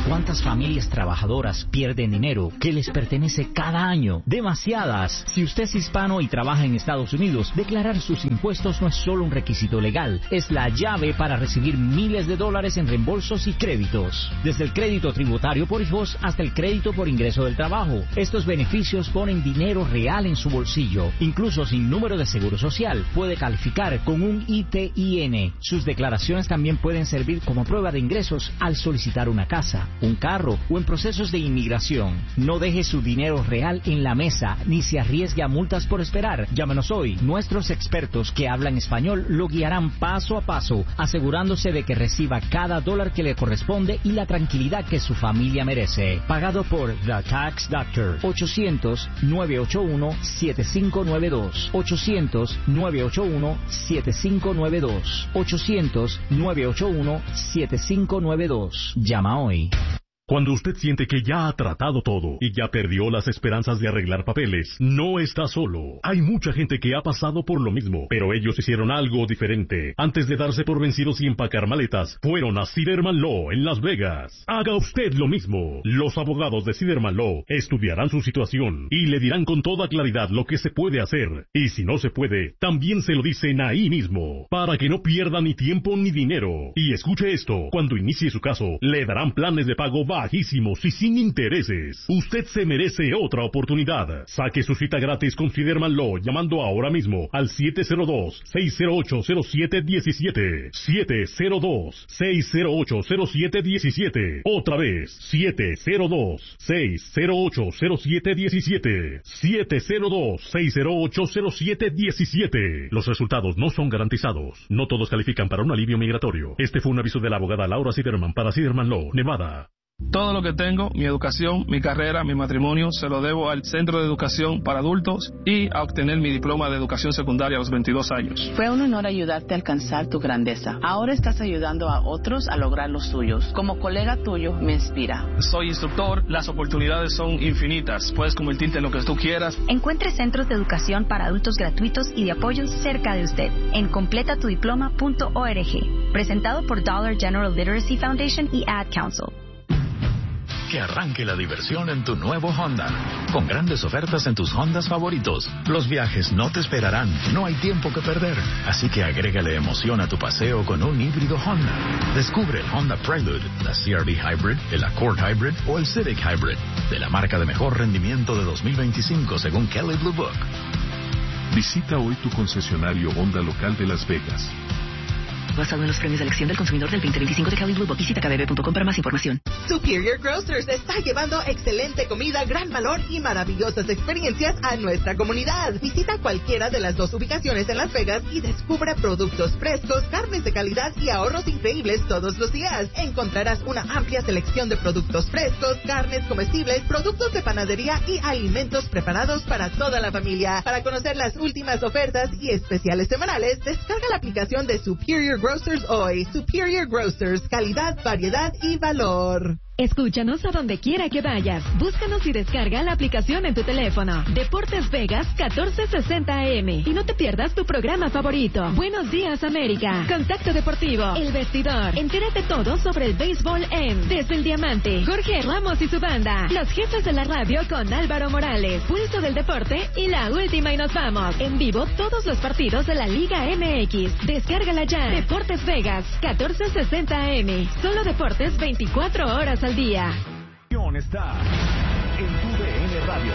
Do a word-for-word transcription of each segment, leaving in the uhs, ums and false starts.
¿Cuántas familias trabajadoras pierden dinero que les pertenece cada año? Demasiadas. Si usted es hispano y trabaja en Estados Unidos, declarar sus impuestos no es solo un requisito legal, es la llave para recibir miles de dólares en reembolsos y créditos. Desde el crédito tributario por hijos hasta el crédito por ingreso del trabajo. Estos beneficios ponen dinero real en su bolsillo. Incluso sin número de seguro social, puede calificar con un I T I N. Sus declaraciones también pueden servir como prueba de ingresos al solicitar una casa, un carro o en procesos de inmigración. No deje su dinero real en la mesa ni se arriesgue a multas por esperar. Llámenos hoy. Nuestros expertos que hablan español lo guiarán paso a paso, asegurándose de que reciba cada dólar que le corresponde y la tranquilidad que su familia merece. Pagado por The Tax Doctor. ochocientos, nueve ocho uno, siete cinco nueve dos. ochocientos, nueve ocho uno, siete cinco nueve dos. ochocientos, nueve ocho uno, siete cinco nueve dos. Llama hoy. Cuando usted siente que ya ha tratado todo y ya perdió las esperanzas de arreglar papeles, no está solo. Hay mucha gente que ha pasado por lo mismo, pero ellos hicieron algo diferente. Antes de darse por vencidos y empacar maletas, fueron a Siderman Law en Las Vegas. Haga usted lo mismo. Los abogados de Siderman Law estudiarán su situación y le dirán con toda claridad lo que se puede hacer. Y si no se puede, también se lo dicen ahí mismo, para que no pierda ni tiempo ni dinero. Y escuche esto, cuando inicie su caso, le darán planes de pago bajísimos y sin intereses. Usted se merece otra oportunidad. Saque su cita gratis con Siderman Law llamando ahora mismo al siete cero dos, seis cero ocho, cero siete uno siete. siete cero dos, seis cero ocho, cero siete uno siete. Otra vez, siete cero dos, seis cero ocho, cero siete uno siete. siete cero dos, seis cero ocho, cero siete uno siete. Los resultados no son garantizados. No todos califican para un alivio migratorio. Este fue un aviso de la abogada Laura Siderman para Siderman Law, Nevada. Todo lo que tengo, mi educación, mi carrera, mi matrimonio, se lo debo al Centro de Educación para Adultos y a obtener mi diploma de educación secundaria a los veintidós años. Fue un honor ayudarte a alcanzar tu grandeza. Ahora estás ayudando a otros a lograr los suyos. Como colega tuyo, me inspira. Soy instructor, las oportunidades son infinitas. Puedes convertirte en lo que tú quieras. Encuentre centros de educación para adultos gratuitos y de apoyo cerca de usted en completa tu diploma punto org. Presentado por Dollar General Literacy Foundation y Ad Council. Que arranque la diversión en tu nuevo Honda, con grandes ofertas en tus Hondas favoritos. Los viajes no te esperarán, no hay tiempo que perder, así que agrégale emoción a tu paseo con un híbrido Honda. Descubre el Honda Prelude, la C R V Hybrid, el Accord Hybrid o el Civic Hybrid, de la marca de mejor rendimiento de dos mil veinticinco según Kelley Blue Book. Visita hoy tu concesionario Honda local de Las Vegas. Basado en los premios de elección del consumidor del veinte veinticinco de Kelley Blue Book. Visita k b b punto com para más información. Superior Grocers está llevando excelente comida, gran valor y maravillosas experiencias a nuestra comunidad. Visita cualquiera de las dos ubicaciones en Las Vegas y descubre productos frescos, carnes de calidad y ahorros increíbles todos los días. Encontrarás una amplia selección de productos frescos, carnes comestibles, productos de panadería y alimentos preparados para toda la familia. Para conocer las últimas ofertas y especiales semanales, descarga la aplicación de Superior Grocers hoy. Superior Grocers, calidad, variedad y valor. Escúchanos a donde quiera que vayas. Búscanos y descarga la aplicación en tu teléfono. Deportes Vegas catorce sesenta A M. Y no te pierdas tu programa favorito. Buenos días, América. Contacto Deportivo. El Vestidor. Entérate todo sobre el béisbol en Desde el Diamante. Jorge Ramos y su banda. Los jefes de la radio con Álvaro Morales. Pulso del Deporte y la última y nos vamos. En vivo todos los partidos de la Liga M X. Descárgala ya. Deportes Vegas catorce sesenta A M. Solo deportes veinticuatro horas al día. Está en U D N Radio.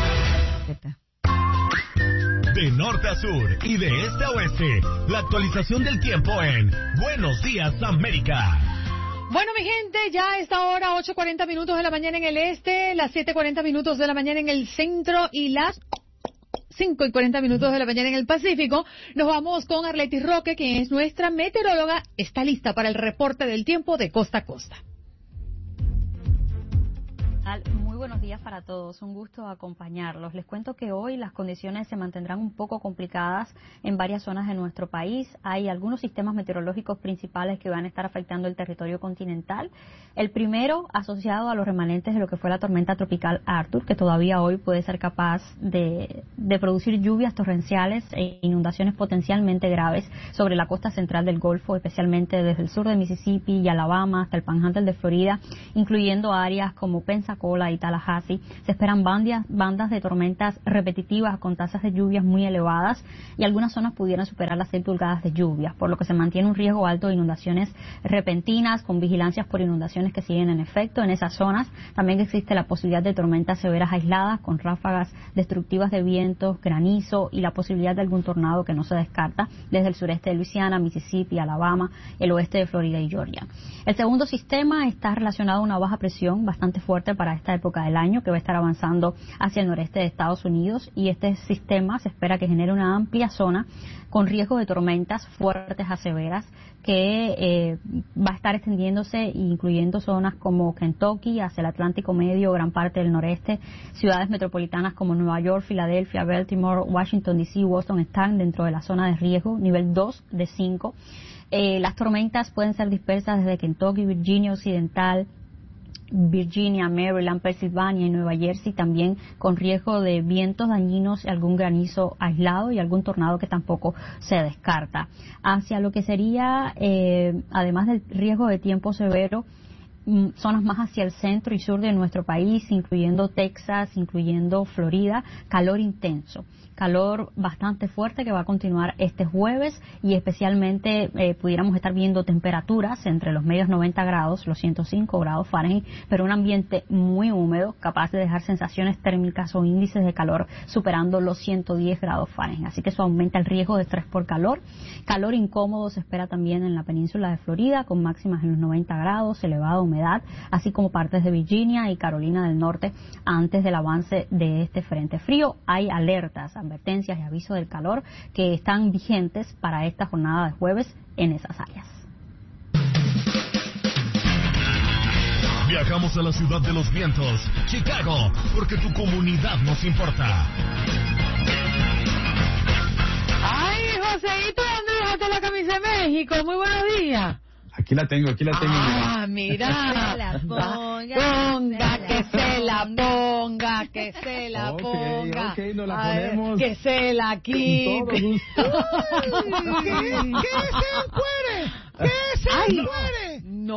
De norte a sur y de este a oeste, la actualización del tiempo en Buenos Días América. Bueno, mi gente, ya a esta hora, ocho cuarenta minutos de la mañana en el este, las siete cuarenta minutos de la mañana en el centro y las cinco y cuarenta minutos de la mañana en el Pacífico. Nos vamos con Arletis Roque, que es nuestra meteoróloga. Está lista para el reporte del tiempo de costa a costa. Muy buenos días para todos, un gusto acompañarlos. Les cuento que hoy las condiciones se mantendrán un poco complicadas en varias zonas de nuestro país. Hay algunos sistemas meteorológicos principales que van a estar afectando el territorio continental. El primero, asociado a los remanentes de lo que fue la tormenta tropical Arthur, que todavía hoy puede ser capaz de, de producir lluvias torrenciales e inundaciones potencialmente graves sobre la costa central del Golfo, especialmente desde el sur de Mississippi y Alabama hasta el Panhandle de Florida, incluyendo áreas como Pensacola y Tallahassee. Se esperan bandas, bandas de tormentas repetitivas con tasas de lluvias muy elevadas y algunas zonas pudieran superar las seis pulgadas de lluvia, por lo que se mantiene un riesgo alto de inundaciones repentinas con vigilancias por inundaciones que siguen en efecto en esas zonas. También existe la posibilidad de tormentas severas aisladas con ráfagas destructivas de vientos, granizo y la posibilidad de algún tornado que no se descarta desde el sureste de Luisiana, Mississippi, Alabama, el oeste de Florida y Georgia. El segundo sistema está relacionado a una baja presión bastante fuerte para esta época del año, que va a estar avanzando hacia el noreste de Estados Unidos, y este sistema se espera que genere una amplia zona con riesgo de tormentas fuertes a severas que eh, va a estar extendiéndose, incluyendo zonas como Kentucky, hacia el Atlántico Medio, gran parte del noreste. Ciudades metropolitanas como Nueva York, Filadelfia, Baltimore, Washington D C, Boston están dentro de la zona de riesgo, nivel dos de cinco. Eh, las tormentas pueden ser dispersas desde Kentucky, Virginia Occidental, Virginia, Maryland, Pensilvania y Nueva Jersey, también con riesgo de vientos dañinos y algún granizo aislado y algún tornado que tampoco se descarta. Hacia lo que sería, eh, además del riesgo de tiempo severo, zonas más hacia el centro y sur de nuestro país, incluyendo Texas, incluyendo Florida, calor intenso. Calor bastante fuerte que va a continuar este jueves y especialmente eh, pudiéramos estar viendo temperaturas entre los medios noventa grados, los ciento cinco grados Fahrenheit, pero un ambiente muy húmedo, capaz de dejar sensaciones térmicas o índices de calor superando los ciento diez grados Fahrenheit. Así que eso aumenta el riesgo de estrés por calor. Calor incómodo se espera también en la península de Florida, con máximas en los noventa grados, elevada humedad, así como partes de Virginia y Carolina del Norte antes del avance de este frente frío. Hay alertas, advertencias y avisos del calor que están vigentes para esta jornada de jueves en esas áreas. Viajamos a la ciudad de los vientos, Chicago, porque tu comunidad nos importa. ¡Ay, Joséito! ¿Dónde dejaste la camisa de México? Muy buenos días. Aquí la tengo, aquí la tengo. Ah, mira. Que se la ponga, ponga, que se la ponga, que se la okay, ponga. Ok, nos la Ay, ponemos. que se la quite. ¿Qué? ¿Qué se encuere? ¿Qué se encuere? No,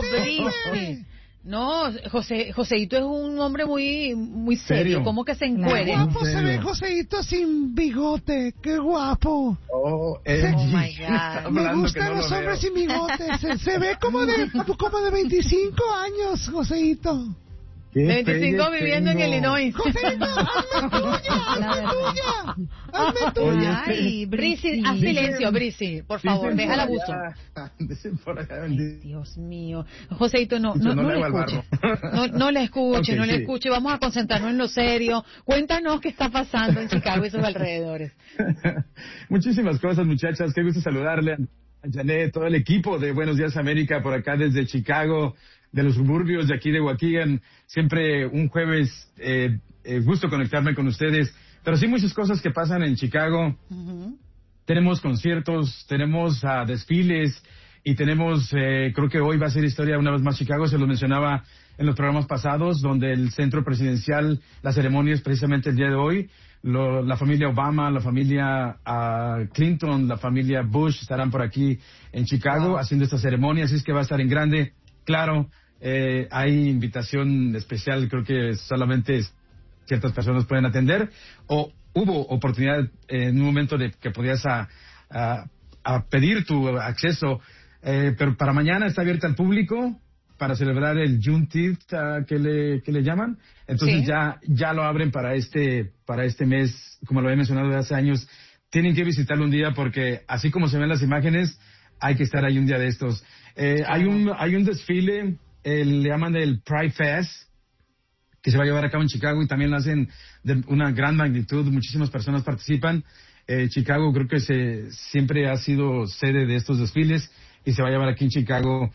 Brice. No, José, Joséito es un hombre muy muy serio. ¿Serio? ¿Cómo que se encuere? Qué guapo se ve Joséito sin bigote. Qué guapo. Oh, eh, Oh, my God. Me gustan no los lo hombres veo. sin bigote. Se, se ve como de como de veinticinco años, Joséito. Qué veinticinco pelle viviendo tengo. en Illinois. Joséito, hazme tuya, hazme tuya. Hazme tuya. Ay, Brisi, haz silencio, Brisi, por favor, Dicen deja el por abuso. allá, dicen por allá, Ay, Dios mío. Joséito, no, no, no no le le hago al escuche. barro. No, no le escuche, Ok, no le sí. escuche. Vamos a concentrarnos en lo serio. Cuéntanos qué está pasando en Chicago y sus alrededores. Muchísimas cosas, muchachas. Qué gusto saludarle a Janet, todo el equipo de Buenos Días América por acá desde Chicago, de los suburbios de aquí de Waukegan. Siempre un jueves, eh, eh, gusto conectarme con ustedes. Pero sí muchas cosas que pasan en Chicago. Uh-huh. Tenemos conciertos, tenemos uh, desfiles y tenemos, eh, creo que hoy va a ser historia una vez más Chicago. Se lo mencionaba en los programas pasados, donde el centro presidencial, la ceremonia es precisamente el día de hoy. Lo, la familia Obama, la familia uh, Clinton, la familia Bush estarán por aquí en Chicago Wow. haciendo esta ceremonia, así es que va a estar en grande. Claro, eh, hay invitación especial, creo que solamente ciertas personas pueden atender, o hubo oportunidad eh, en un momento de que podías a, a, a pedir tu acceso, eh, pero para mañana está abierta al público para celebrar el Juneteenth, uh, que le que le llaman. Entonces Sí. ya ya lo abren para este para este mes, como lo había mencionado de hace años. Tienen que visitarlo un día porque así como se ven las imágenes, hay que estar ahí un día de estos. Eh, hay un hay un desfile, eh, le llaman el Pride Fest, que se va a llevar a cabo en Chicago y también lo hacen de una gran magnitud, muchísimas personas participan. Eh, Chicago creo que se siempre ha sido sede de estos desfiles y se va a llevar aquí en Chicago.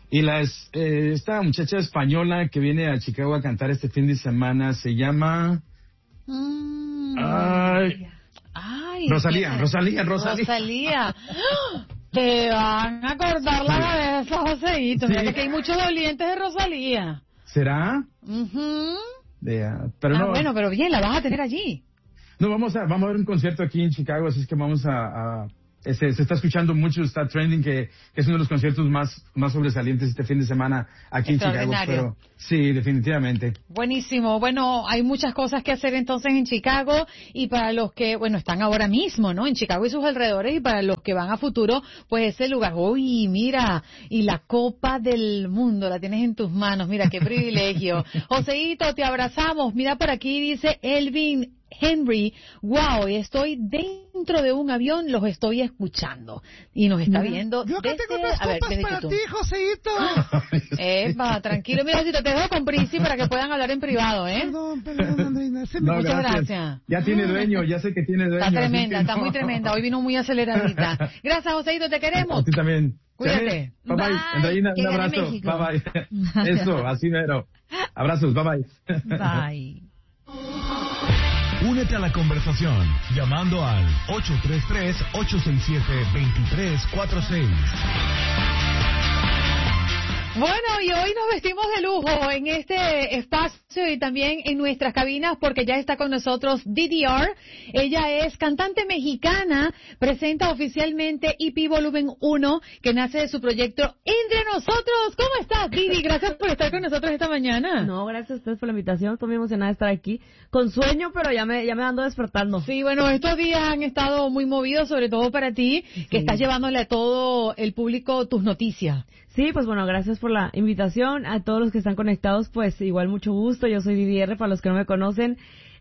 Y la es, eh, esta muchacha española que viene a Chicago a cantar este fin de semana se llama... Mm. Ay, Ay, Rosalía, Rosalía, Rosalía. Rosalía. Te van a cortar la cabeza, Joseito. Mira Sí. que hay muchos dolientes de Rosalía. ¿Será? Ujú. Yeah, pero ah, no, bueno, pero bien, la vas a tener allí. no vamos a vamos a ver un concierto aquí en Chicago, así es que vamos a, a este, se está escuchando mucho, está trending, que, que es uno de los conciertos más más sobresalientes este fin de semana aquí en Chicago. Pero sí, definitivamente. Buenísimo. Bueno, hay muchas cosas que hacer entonces en Chicago, y para los que, bueno, están ahora mismo, ¿no? En Chicago y sus alrededores, y para los que van a futuro, pues ese lugar. Uy, mira, y la Copa del Mundo la tienes en tus manos. Mira, qué privilegio. Joseito, te abrazamos. Mira, por aquí dice Elvin Henry, wow, estoy dentro de un avión, los estoy escuchando. Y nos está viendo Yo que desde... tengo unas a ver, copas desde para YouTube. ti, Joseito. Epa, tranquilo, mira, Josito, te dejo con Prisi para que puedan hablar en privado, ¿eh? Perdón, perdón, Andreina. Se me... No, Muchas gracias. gracias. Ya tiene dueño, ya sé que tiene dueño. Está así tremenda, que está no. muy tremenda. Hoy vino muy aceleradita. Gracias, Joseito, te queremos. A ti también. Cuídate. Bye bye. Bye. Andreina, Que un gane abrazo. México. Bye bye. Eso, así mero. Abrazos, bye bye. Bye. Únete a la conversación llamando al ocho tres tres, ocho seis siete, dos tres cuatro seis. Bueno, y hoy nos vestimos de lujo en este espacio y también en nuestras cabinas, porque ya está con nosotros Didi R. Ella es cantante mexicana, presenta oficialmente E P Volumen uno, que nace de su proyecto Entre Nosotros. ¿Cómo estás, Didi? Gracias por estar con nosotros esta mañana. No, gracias a ustedes por la invitación. Estoy muy emocionada de estar aquí. Con sueño, pero ya me, ya me ando despertando. Sí, bueno, estos días han estado muy movidos, sobre todo para ti, que Sí. estás llevándole a todo el público tus noticias. Sí, pues bueno, gracias por la invitación. A todos los que están conectados, pues igual mucho gusto. Yo soy Didi R, para los que no me conocen.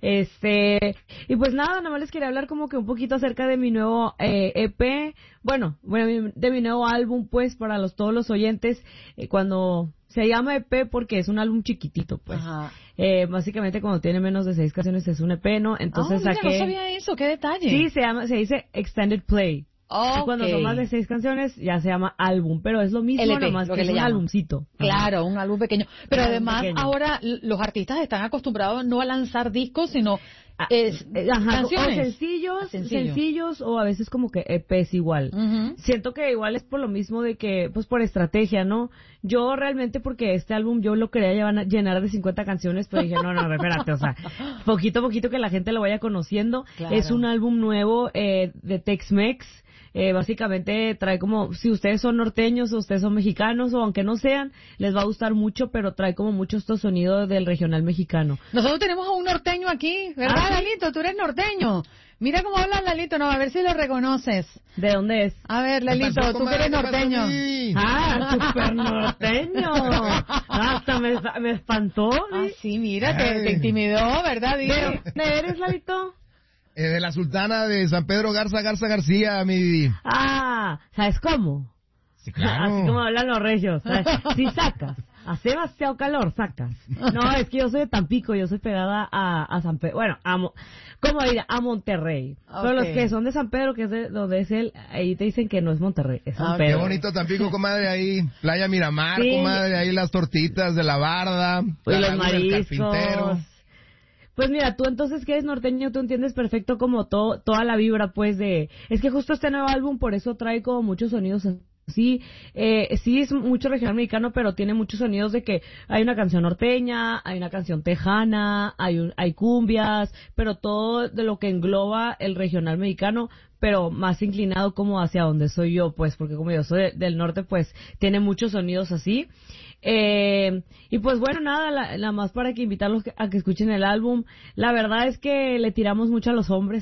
Este, y pues nada, nada más les quería hablar como que un poquito acerca de mi nuevo eh, E P. Bueno, bueno, mi- de mi nuevo álbum, pues, para los todos los oyentes, eh, cuando se llama E P porque es un álbum chiquitito, pues. Ajá. Eh, básicamente cuando tiene menos de seis canciones es un E P, ¿no? Entonces Ah, mira, saqué... no sabía eso, qué detalle. Sí, se llama, se dice Extended Play. Ok. Y cuando son más de seis canciones ya se llama álbum, pero es lo mismo, L P, nomás lo que, que es le un llaman. álbumcito. Claro, un álbum pequeño. Pero Un álbum además pequeño. ahora l- los artistas están acostumbrados no a lanzar discos, sino es, Eh, Ajá, canciones. o sencillos, Sencillo. sencillos o a veces como que E Pes igual. Ujú. Siento que igual es por lo mismo de que, pues por estrategia, ¿no? Yo realmente porque este álbum yo lo quería llevar- llenar de cincuenta canciones, pero dije, no, no, espérate, o sea, poquito a poquito que la gente lo vaya conociendo. Claro. Es un álbum nuevo eh, de Tex-Mex. Eh, básicamente trae como, si ustedes son norteños o ustedes son mexicanos o aunque no sean, les va a gustar mucho, pero trae como mucho estos sonidos del regional mexicano. Nosotros tenemos a un norteño aquí, ¿verdad, ¿Ah, sí? Lalito? Tú eres norteño. Mira cómo habla Lalito, no, a ver si lo reconoces. ¿De dónde es? A ver, Lalito, pasó, tú que comadre? eres ¿Qué pasó, norteño. mi? Ah, súper norteño. Hasta me, me espantó. Ah, sí, mira, te, te intimidó, ¿verdad, Didi? ¿De dónde eres, Lalito? Eh, de la Sultana de San Pedro Garza Garza García, mi Didi. Ah, ¿sabes cómo? Sí, claro. Así como hablan los regios. ¿Sabes? Si sacas, hace demasiado calor, sacas. No, es que yo soy de Tampico, yo soy pegada a, a San Pedro. Bueno, a, Mo- ¿cómo diría? A Monterrey. Pero los Ok. que son de San Pedro, que es de donde es él, ahí te dicen que no es Monterrey, es San Ah, qué Pedro. bonito Tampico, comadre, ahí. Playa Miramar, Sí. comadre, ahí las tortitas de la barda. Y la los laguna del mariscos. carpintero. Pues mira, tú entonces que eres norteño, tú entiendes perfecto como todo, toda la vibra, pues, de... Es que justo este nuevo álbum, por eso trae como muchos sonidos así. Eh, sí es mucho regional mexicano, pero tiene muchos sonidos de que hay una canción norteña, hay una canción tejana, hay, un- hay cumbias, pero todo de lo que engloba el regional mexicano, pero más inclinado como hacia donde soy yo, pues, porque como yo soy de- del norte, pues, tiene muchos sonidos así. Eh, y pues bueno, nada, la- nada más para que invitarlos que- a que escuchen el álbum. La verdad es que le tiramos mucho a los hombres.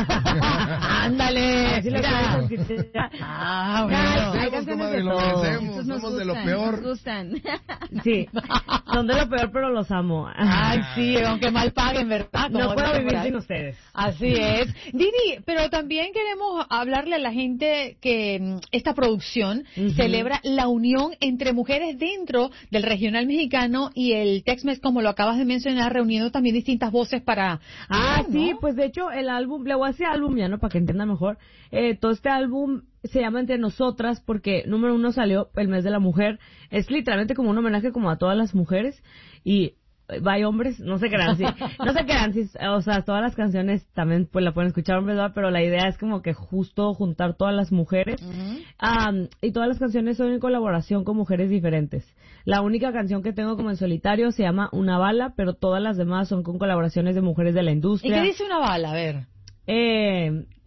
Ándale. Así lo mira. puedes escuchar. Ah, Ya, bueno. hay Hacemos, canciones comadre, de lo todo. merecemos, Estos nos somos de lo gustan, peor. nos gustan. Sí, son de lo peor, pero los amo. Ay, sí, aunque mal paguen, ¿verdad? No Como puedo dicen vivir por ahí. sin ustedes. Así es. Didi, pero también queremos hablarle a la gente que mm, esta producción celebra la unión entre mujeres dentro del regional mexicano y el Tex-Mex, como lo acabas de mencionar, reuniendo también distintas voces para... Ah, ¿no? sí, pues de hecho el álbum, le voy a decir álbum ya, ¿no? Para que entiendan mejor. Eh, todo este álbum se llama Entre Nosotras porque, número uno, salió el mes de la mujer. Es literalmente como un homenaje como a todas las mujeres. Y hay hombres, no se crean, sí. No se crean, sí. O sea, todas las canciones también pues la pueden escuchar hombres, ¿verdad? Pero la idea es como que justo juntar todas las mujeres. Uh-huh. Um, y todas las canciones son en colaboración con mujeres diferentes. La única canción que tengo como en solitario se llama Una Bala, pero todas las demás son con colaboraciones de mujeres de la industria. ¿Y qué dice Una Bala? A ver. Eh...